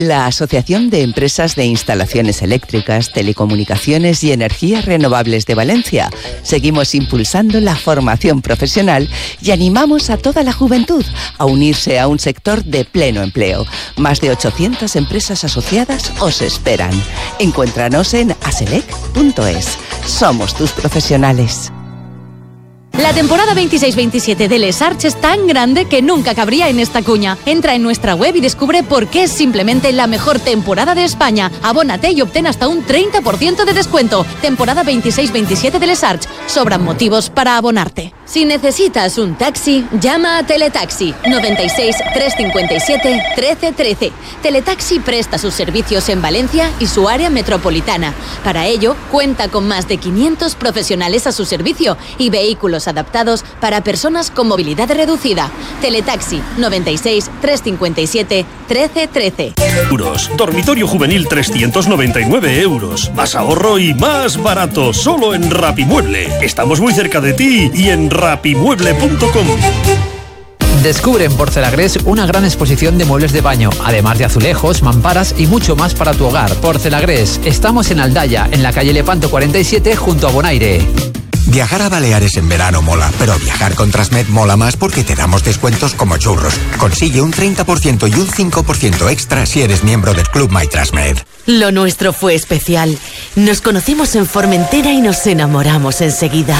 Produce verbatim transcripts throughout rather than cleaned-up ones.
La Asociación de Empresas de Instalaciones Eléctricas, Telecomunicaciones y Energías Renovables de Valencia. Seguimos impulsando la formación profesional y animamos a toda la juventud a unirse a un sector de pleno empleo. Más de ochocientas empresas asociadas os esperan. Encuéntranos en aselec punto es. Somos tus profesionales. La temporada veintiséis veintisiete de Les Arts es tan grande que nunca cabría en esta cuña. Entra en nuestra web y descubre por qué es simplemente la mejor temporada de España. Abónate y obtén hasta un treinta por ciento de descuento. Temporada veintiséis veintisiete de Les Arts. Sobran motivos para abonarte. Si necesitas un taxi, llama a Teletaxi noventa y seis, trescientos cincuenta y siete, trece trece. Teletaxi presta sus servicios en Valencia y su área metropolitana. Para ello, cuenta con más de quinientos profesionales a su servicio y vehículos adaptados para personas con movilidad reducida. Teletaxi noventa y seis, trescientos cincuenta y siete, trece trece. Euros. Dormitorio juvenil trescientos noventa y nueve euros. Más ahorro y más barato. Solo en Rapimueble. Estamos muy cerca de ti y en rapimueble punto com. Descubre en Porcelagres una gran exposición de muebles de baño, además de azulejos, mamparas y mucho más para tu hogar. Porcelagres. Estamos en Aldaya, en la calle Lepanto cuarenta y siete, junto a Bonaire. Viajar a Baleares en verano mola, pero viajar con Transmed mola más porque te damos descuentos como churros. Consigue un treinta por ciento y un cinco por ciento extra si eres miembro del Club My Transmed. Lo nuestro fue especial. Nos conocimos en Formentera y nos enamoramos enseguida.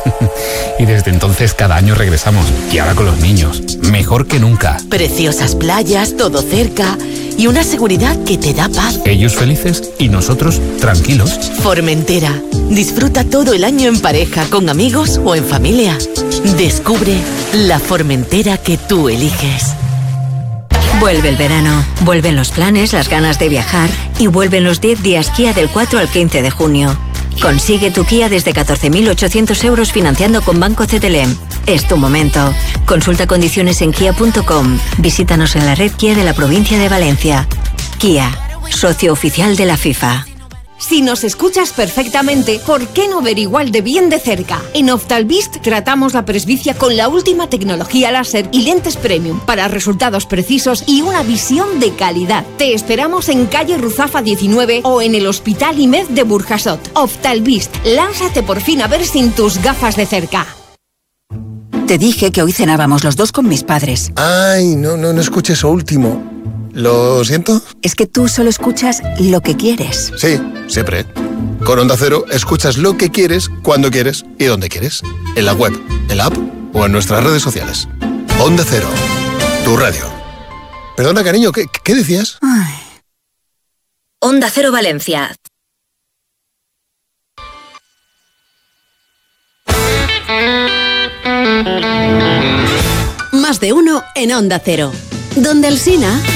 Y desde entonces cada año regresamos. Y ahora con los niños. Mejor que nunca. Preciosas playas, todo cerca y una seguridad que te da paz. Ellos felices y nosotros tranquilos. Formentera. Disfruta todo el año en pareja, con amigos o en familia. Descubre la Formentera que tú eliges. Vuelve el verano, vuelven los planes, las ganas de viajar y vuelven los diez días Kia del cuatro al quince de junio. Consigue tu Kia desde catorce mil ochocientos euros financiando con Banco C T L M. Es tu momento. Consulta condiciones en kia punto com. Visítanos en la red Kia de la provincia de Valencia. Kia, socio oficial de la FIFA. Si nos escuchas perfectamente, ¿por qué no ver igual de bien de cerca? En Oftalvist tratamos la presbicia con la última tecnología láser y lentes premium para resultados precisos y una visión de calidad. Te esperamos en calle Ruzafa diecinueve o en el Hospital I M E D de Burjasot. Oftalvist, lánzate por fin a ver sin tus gafas de cerca. Te dije que hoy cenábamos los dos con mis padres. Ay, no, no, no escuché eso último. ¿Lo siento? Es que tú solo escuchas lo que quieres. Sí, siempre. Con Onda Cero escuchas lo que quieres, cuando quieres y donde quieres. En la web, en la app o en nuestras redes sociales. Onda Cero, tu radio. Perdona, cariño, ¿qué, qué decías? Ay. Onda Cero Valencia. Más de uno en Onda Cero. Donde Alsina.